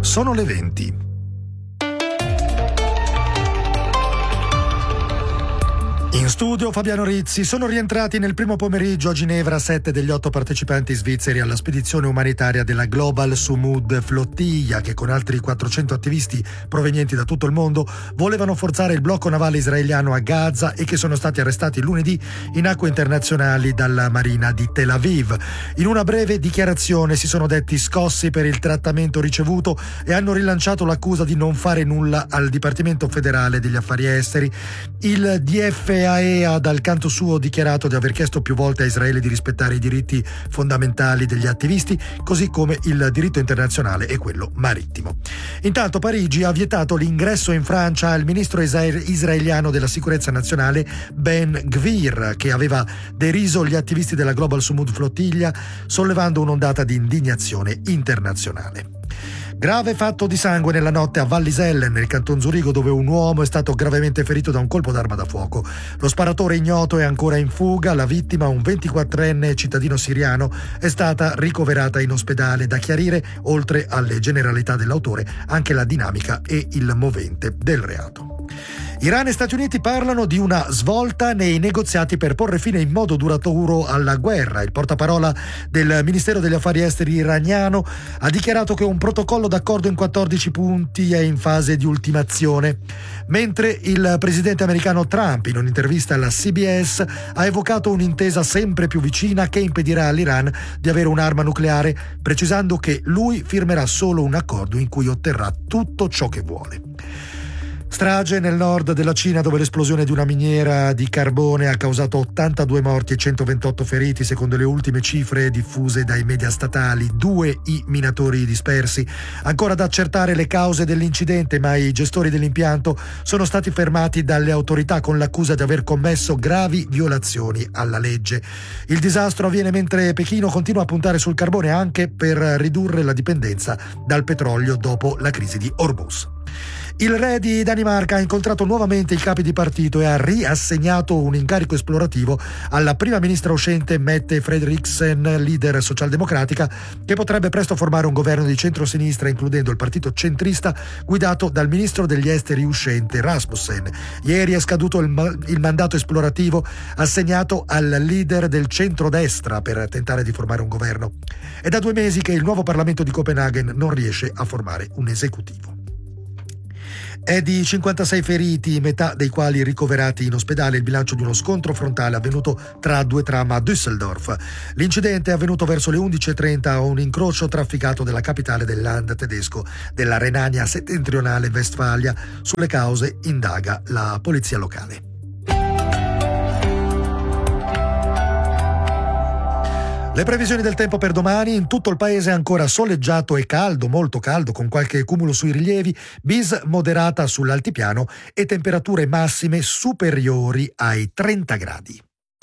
sono le 20. In studio Fabiano Rizzi. Sono rientrati nel primo pomeriggio a Ginevra 7 degli 8 partecipanti svizzeri alla spedizione umanitaria della Global Sumud Flottiglia, che con altri 400 attivisti provenienti da tutto il mondo volevano forzare il blocco navale israeliano a Gaza e che sono stati arrestati lunedì in acque internazionali dalla Marina di Tel Aviv. In una breve dichiarazione si sono detti scossi per il trattamento ricevuto e hanno rilanciato l'accusa di non fare nulla al Dipartimento federale degli affari esteri. Il DFAE ha dal canto suo dichiarato di aver chiesto più volte a Israele di rispettare i diritti fondamentali degli attivisti, così come il diritto internazionale e quello marittimo. Intanto Parigi ha vietato l'ingresso in Francia al ministro israeliano della sicurezza nazionale Ben Gvir, che aveva deriso gli attivisti della Global Sumud Flottiglia, sollevando un'ondata di indignazione internazionale. Grave fatto di sangue nella notte a Wallisellen, nel canton Zurigo, dove un uomo è stato gravemente ferito da un colpo d'arma da fuoco. Lo sparatore ignoto è ancora in fuga. La vittima, un 24enne cittadino siriano, è stata ricoverata in ospedale. Da chiarire, oltre alle generalità dell'autore, anche la dinamica e il movente del reato. Iran e Stati Uniti parlano di una svolta nei negoziati per porre fine in modo duraturo alla guerra. Il portaparola del Ministero degli Affari Esteri iraniano ha dichiarato che un protocollo d'accordo in 14 punti è in fase di ultimazione, mentre il presidente americano Trump, in un'intervista alla CBS, ha evocato un'intesa sempre più vicina che impedirà all'Iran di avere un'arma nucleare, precisando che lui firmerà solo un accordo in cui otterrà tutto ciò che vuole. Strage nel nord della Cina, dove l'esplosione di una miniera di carbone ha causato 82 morti e 128 feriti, secondo le ultime cifre diffuse dai media statali. 2 i minatori dispersi. Ancora da accertare le cause dell'incidente, ma i gestori dell'impianto sono stati fermati dalle autorità con l'accusa di aver commesso gravi violazioni alla legge. Il disastro avviene mentre Pechino continua a puntare sul carbone anche per ridurre la dipendenza dal petrolio dopo la crisi di Hormuz. Il re di Danimarca ha incontrato nuovamente i capi di partito e ha riassegnato un incarico esplorativo alla prima ministra uscente Mette Frederiksen, leader socialdemocratica, che potrebbe presto formare un governo di centrosinistra, includendo il partito centrista guidato dal ministro degli esteri uscente Rasmussen. Ieri è scaduto il mandato esplorativo assegnato al leader del centrodestra per tentare di formare un governo. È da 2 mesi che il nuovo Parlamento di Copenaghen non riesce a formare un esecutivo. È di 56 feriti, metà dei quali ricoverati in ospedale, il bilancio di uno scontro frontale avvenuto tra 2 tram a Düsseldorf. L'incidente è avvenuto verso le 11:30 a un incrocio trafficato della capitale del Land tedesco della Renania Settentrionale Westfalia. Sulle cause indaga la polizia locale. Le previsioni del tempo per domani: in tutto il paese ancora soleggiato e caldo, molto caldo, con qualche cumulo sui rilievi, bis moderata sull'altipiano e temperature massime superiori ai 30 gradi.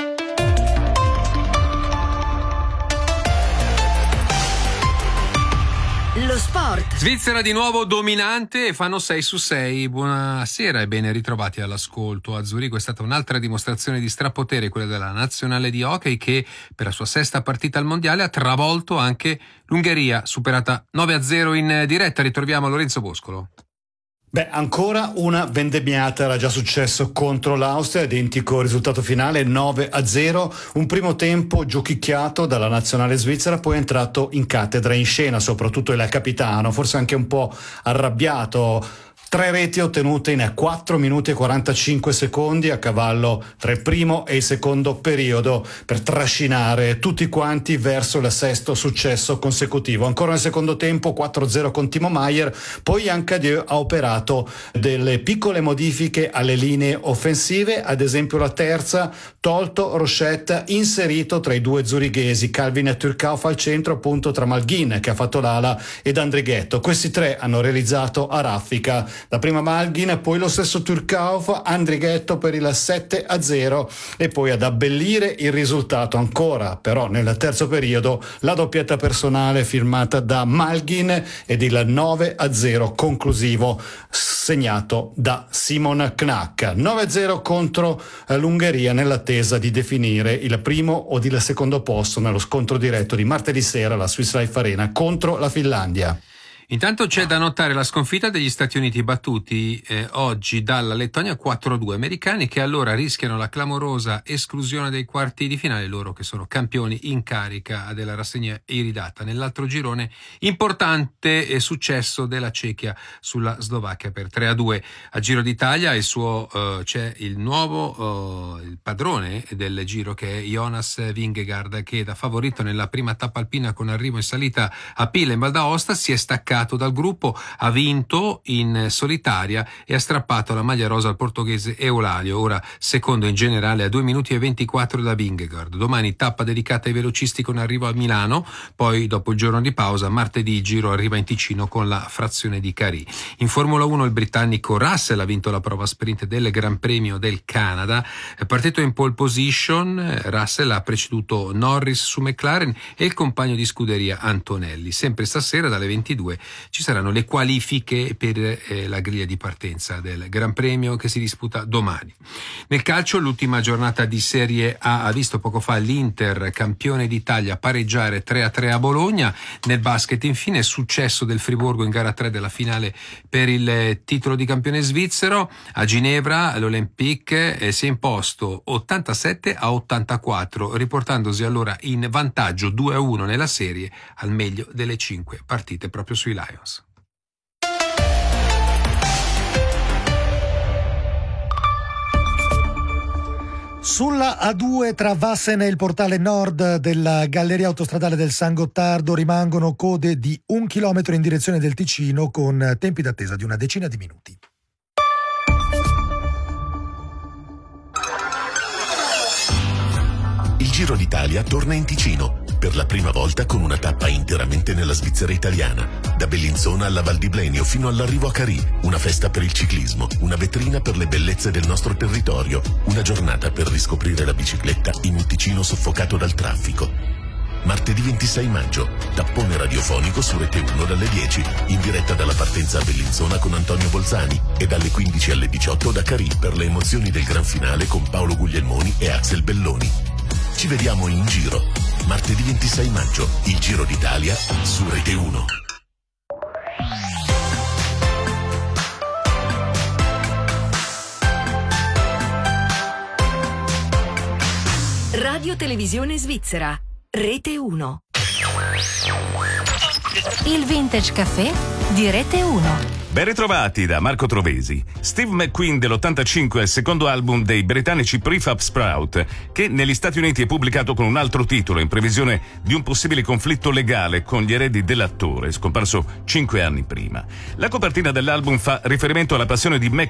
Lo sport. Svizzera di nuovo dominante e fanno 6-6. Buonasera e ben ritrovati all'ascolto. A Zurigo è stata un'altra dimostrazione di strapotere, quella della nazionale di hockey, che per la sua 6ª partita al mondiale ha travolto anche l'Ungheria, superata 9-0 in diretta. Ritroviamo Lorenzo Boscolo. Ancora una vendemmiata, era già successo contro l'Austria, identico risultato finale 9-0, un primo tempo giochicchiato dalla nazionale svizzera, poi è entrato in cattedra, in scena soprattutto il capitano, forse anche un po' arrabbiato. 3 reti ottenute in 4 minuti e 45 secondi a cavallo tra il primo e il secondo periodo per trascinare tutti quanti verso il 6º successo consecutivo. Ancora nel secondo tempo 4-0 con Timo Maier, poi Ancadio ha operato delle piccole modifiche alle linee offensive, ad esempio la terza, tolto Rochette, inserito tra i 2 zurighesi Calvin Turcauf al centro, appunto tra Malghin che ha fatto l'ala ed Andrighetto. Questi 3 hanno realizzato a raffica la prima Malghin, poi lo stesso Turcauf, Andrighetto per il 7-0 e poi ad abbellire il risultato ancora però nel terzo periodo la doppietta personale firmata da Malghin ed il 9-0 conclusivo segnato da Simon Knack. 9-0 contro l'Ungheria nell'attesa di definire il primo o il secondo posto nello scontro diretto di martedì sera alla Swiss Life Arena contro la Finlandia. Intanto c'è da notare la sconfitta degli Stati Uniti battuti oggi dalla Lettonia 4-2, americani che allora rischiano la clamorosa esclusione dei quarti di finale, loro che sono campioni in carica della rassegna iridata. Nell'altro girone importante successo della Cechia sulla Slovacchia per 3-2. A Giro d'Italia c'è il nuovo il padrone del Giro, che è Jonas Vingegaard, che da favorito nella prima tappa alpina con arrivo in salita a Pila in Val d'Aosta si è staccato dal gruppo, ha vinto in solitaria e ha strappato la maglia rosa al portoghese Eulalio, ora secondo in generale a 2 minuti e 24 da Vingegaard. Domani tappa dedicata ai velocisti con arrivo a Milano, poi dopo il giorno di pausa martedì il Giro arriva in Ticino con la frazione di Carì. In Formula 1 il britannico Russell ha vinto la prova sprint del Gran Premio del Canada, è partito in pole position. Russell ha preceduto Norris su McLaren e il compagno di scuderia Antonelli. Sempre stasera dalle 22 ci saranno le qualifiche per la griglia di partenza del Gran Premio che si disputa domani. Nel calcio l'ultima giornata di Serie A ha visto poco fa l'Inter, campione d'Italia, pareggiare 3-3 a Bologna. Nel basket infine successo del Friburgo in gara 3 della finale per il titolo di campione svizzero. A Ginevra l'Olympique si è imposto 87-84, riportandosi allora in vantaggio 2-1 nella serie al meglio delle 5 partite proprio sui Lions. Sulla A2 tra Vassen e il portale nord della galleria autostradale del San Gottardo rimangono code di 1 chilometro in direzione del Ticino con tempi d'attesa di una decina di minuti. Il Giro d'Italia torna in Ticino, per la prima volta con una tappa interamente nella Svizzera italiana. Da Bellinzona alla Val di Blenio fino all'arrivo a Carì, una festa per il ciclismo, una vetrina per le bellezze del nostro territorio, una giornata per riscoprire la bicicletta in un Ticino soffocato dal traffico. Martedì 26 maggio, tappone radiofonico su Rete 1 dalle 10, in diretta dalla partenza a Bellinzona con Antonio Bolzani e dalle 15 alle 18 da Carì per le emozioni del gran finale con Paolo Guglielmoni e Axel Belloni. Ci vediamo in Giro, martedì 26 maggio, il Giro d'Italia su Rete 1. Radio Televisione Svizzera, Rete 1. Il Vintage Café di Rete 1. Ben ritrovati da Marco Trovesi. Steve McQueen dell'85 è il secondo album dei britannici Prefab Sprout, che negli Stati Uniti è pubblicato con un altro titolo in previsione di un possibile conflitto legale con gli eredi dell'attore, scomparso 5 anni prima. La copertina dell'album fa riferimento alla passione di McQueen